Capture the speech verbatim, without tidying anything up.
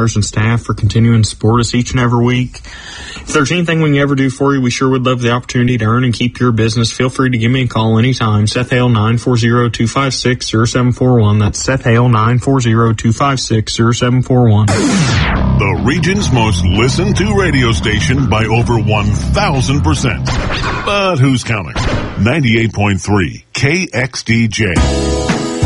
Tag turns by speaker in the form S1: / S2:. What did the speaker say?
S1: suppliers and staff for continuing to support us each and every week. If there's anything we can ever do for you, we sure would love the opportunity to earn and keep your business. Feel free to give me a call anytime. Seth Hale, nine four zero, two five six, zero seven four one. That's Seth Hale, nine four zero, two five six, zero seven four one.
S2: The region's most listened to radio station by over one thousand percent. But who's counting? ninety-eight point three K X D J.